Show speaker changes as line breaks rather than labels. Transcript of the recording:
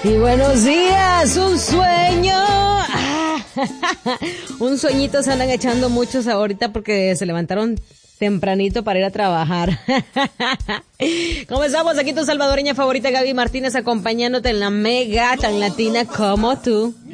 Y buenos días, un sueño. Un sueñito se andan echando muchos ahorita porque se levantaron tempranito para ir a trabajar. ¿Cómo estamos? Aquí tu salvadoreña favorita Gaby Martínez acompañándote en la mega tan latina como tú.